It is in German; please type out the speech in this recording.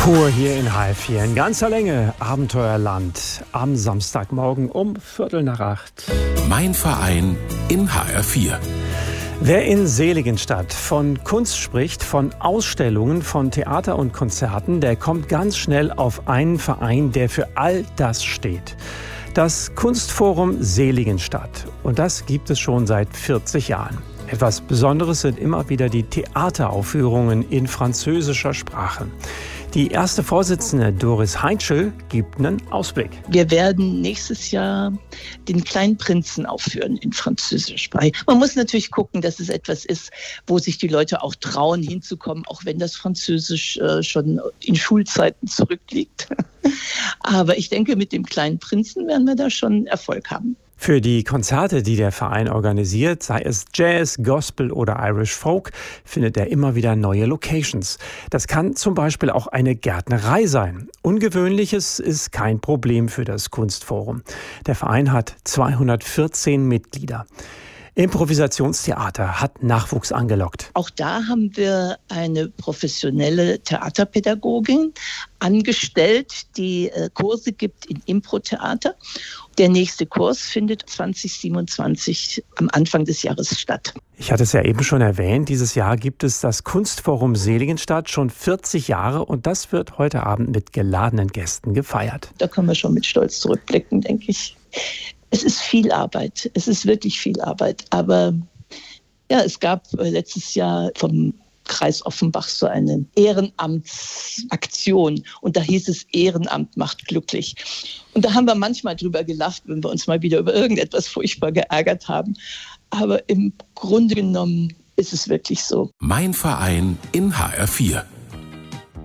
Pur hier in HR4 in ganzer Länge Abenteuerland am Samstagmorgen um 7:45. Mein Verein in HR4. Wer in Seligenstadt von Kunst spricht, von Ausstellungen, von Theater und Konzerten, der kommt ganz schnell auf einen Verein, der für all das steht. Das Kunstforum Seligenstadt. Und das gibt es schon seit 40 Jahren. Etwas Besonderes sind immer wieder die Theateraufführungen in französischer Sprache. Die erste Vorsitzende Doris Heinschel gibt einen Ausblick. Wir werden nächstes Jahr den Kleinen Prinzen aufführen in französischer Sprache. Man muss natürlich gucken, dass es etwas ist, wo sich die Leute auch trauen hinzukommen, auch wenn das Französisch schon in Schulzeiten zurückliegt. Aber ich denke, mit dem Kleinen Prinzen werden wir da schon Erfolg haben. Für die Konzerte, die der Verein organisiert, sei es Jazz, Gospel oder Irish Folk, findet er immer wieder neue Locations. Das kann zum Beispiel auch eine Gärtnerei sein. Ungewöhnliches ist kein Problem für das Kunstforum. Der Verein hat 214 Mitglieder. Improvisationstheater hat Nachwuchs angelockt. Auch da haben wir eine professionelle Theaterpädagogin angestellt, die Kurse gibt in Impro-Theater. Der nächste Kurs findet 2027 am Anfang des Jahres statt. Ich hatte es ja eben schon erwähnt, dieses Jahr gibt es das Kunstforum Seligenstadt schon 40 Jahre und das wird heute Abend mit geladenen Gästen gefeiert. Da können wir schon mit Stolz zurückblicken, denke ich. Es ist viel Arbeit, es ist wirklich viel Arbeit, aber ja, es gab letztes Jahr vom Kreis Offenbach so eine Ehrenamtsaktion und da hieß es, Ehrenamt macht glücklich. Und da haben wir manchmal drüber gelacht, wenn wir uns mal wieder über irgendetwas furchtbar geärgert haben. Aber im Grunde genommen ist es wirklich so. Mein Verein in HR4.